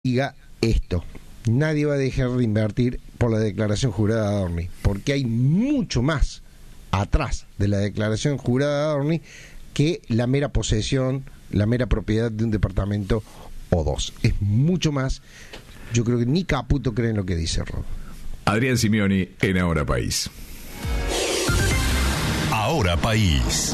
diga esto: nadie va a dejar de invertir por la declaración jurada de Adorni, porque hay mucho más atrás de la declaración jurada de Adorni que la mera posesión, la mera propiedad de un departamento o dos. Es mucho más. Yo creo que ni Caputo cree en lo que dice Rob. Adrián Simeoni en Ahora País. Ahora País.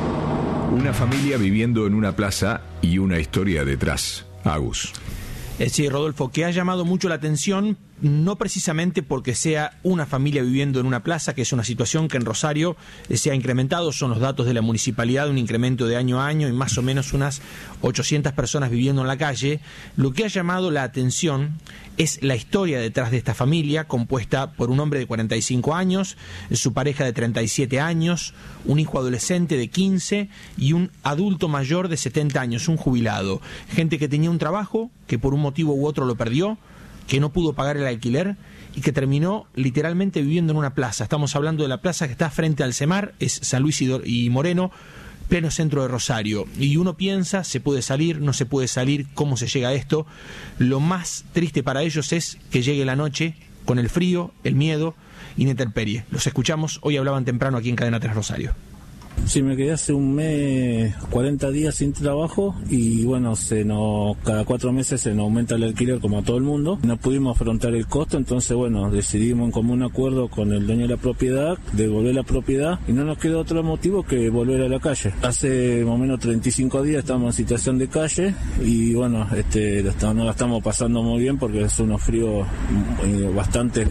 Una familia viviendo en una plaza y una historia detrás. Agus. Sí, Rodolfo, que ha llamado mucho la atención, no precisamente porque sea una familia viviendo en una plaza, que es una situación que en Rosario se ha incrementado, son los datos de la municipalidad, un incremento de año a año y más o menos unas 800 personas viviendo en la calle. Lo que ha llamado la atención es la historia detrás de esta familia, compuesta por un hombre de 45 años, su pareja de 37 años, un hijo adolescente de 15 y un adulto mayor de 70 años, un jubilado. Gente que tenía un trabajo, que por un motivo u otro lo perdió, que no pudo pagar el alquiler y que terminó literalmente viviendo en una plaza. Estamos hablando de la plaza que está frente al CEMAR, es San Luis y Moreno, pleno centro de Rosario. Y uno piensa, ¿se puede salir? ¿No se puede salir? ¿Cómo se llega a esto? Lo más triste para ellos es que llegue la noche con el frío, el miedo y la intemperie. Los escuchamos, hoy hablaban temprano aquí en Cadena 3 Rosario. Sí, me quedé hace un mes, 40 días sin trabajo y bueno, cada 4 meses se nos aumenta el alquiler como a todo el mundo. No pudimos afrontar el costo, entonces bueno, decidimos en común acuerdo con el dueño de la propiedad, devolver la propiedad y no nos quedó otro motivo que volver a la calle. Hace más o menos 35 días estamos en situación de calle y bueno, no la estamos pasando muy bien porque son unos fríos bastante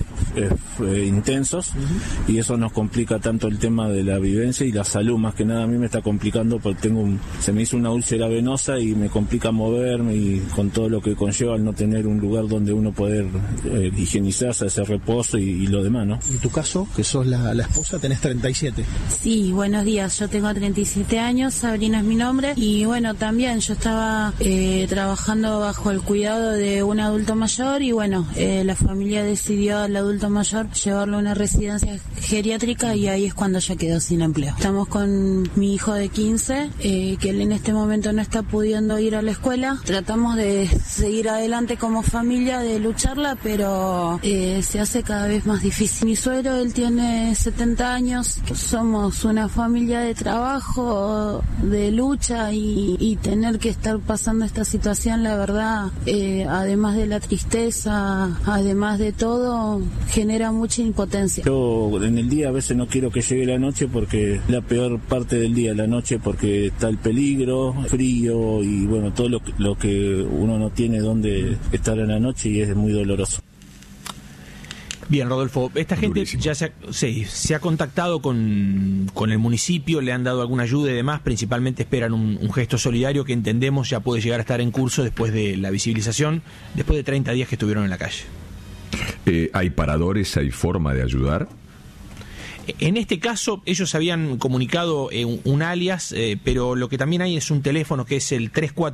intensos y eso nos complica tanto el tema de la vivencia y la salud. Más que nada a mí me está complicando porque se me hizo una úlcera venosa y me complica moverme y con todo lo que conlleva el no tener un lugar donde uno poder higienizarse, hacer reposo y lo demás, ¿no? En tu caso, que sos la esposa, tenés 37. Sí, buenos días, yo tengo 37 años, Sabrina es mi nombre y bueno, también yo estaba trabajando bajo el cuidado de un adulto mayor y bueno, la familia decidió al adulto mayor llevarlo a una residencia geriátrica y ahí es cuando ya quedó sin empleo. Estamos con mi hijo de 15, que él en este momento no está pudiendo ir a la escuela. Tratamos de seguir adelante como familia, de lucharla, pero se hace cada vez más difícil. Mi suegro, él tiene 70 años, somos una familia de trabajo, de lucha y tener que estar pasando esta situación, la verdad, además de la tristeza, además de todo, genera mucha impotencia. Yo en el día a veces no quiero que llegue la noche porque la peor parte del día, la noche, porque está el peligro, frío y bueno, todo lo que uno no tiene donde estar en la noche y es muy doloroso. Bien, Rodolfo, esta gente ya se ha contactado con el municipio, le han dado alguna ayuda y demás, principalmente esperan un gesto solidario que entendemos ya puede llegar a estar en curso después de la visibilización, después de 30 días que estuvieron en la calle. ¿Hay paradores, hay forma de ayudar? En este caso, ellos habían comunicado un alias, pero lo que también hay es un teléfono que es el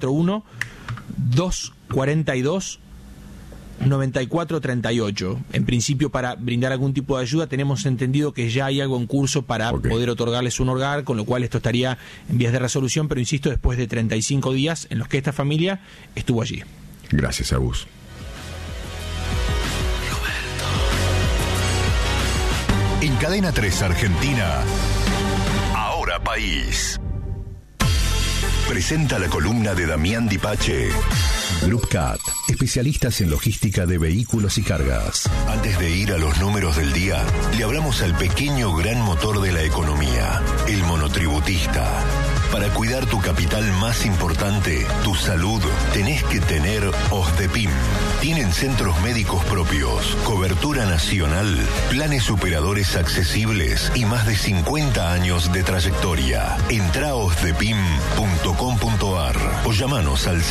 341-242-9438. En principio, para brindar algún tipo de ayuda, tenemos entendido que ya hay algo en curso para poder otorgarles un hogar, con lo cual esto estaría en vías de resolución, pero insisto, después de 35 días en los que esta familia estuvo allí. Gracias, Agus. En Cadena 3 Argentina, Ahora País. Presenta la columna de Damián Dipache. Group Cat, especialistas en logística de vehículos y cargas. Antes de ir a los números del día, le hablamos al pequeño gran motor de la economía, el monotributista. Para cuidar tu capital más importante, tu salud, tenés que tener OSDEPIM. Tienen centros médicos propios, cobertura nacional, planes superadores accesibles y más de 50 años de trayectoria. Entrá a osdepim.com.ar o llamanos al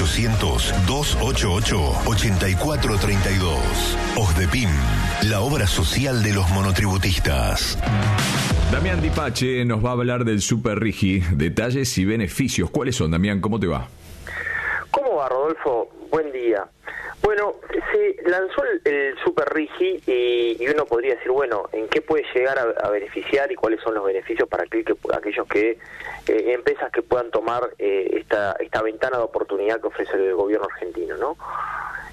0800-288-8432. OSDEPIM, la obra social de los monotributistas. Damián Dipache nos va a hablar del Super Rigi, detalles y beneficios. ¿Cuáles son, Damián? ¿Cómo te va? ¿Cómo va, Rodolfo? Buen día. Bueno, se lanzó el Super Rigi y uno podría decir, bueno, ¿en qué puede llegar a beneficiar y cuáles son los beneficios para aquellos que empresas que puedan tomar esta ventana de oportunidad que ofrece el gobierno argentino, ¿no?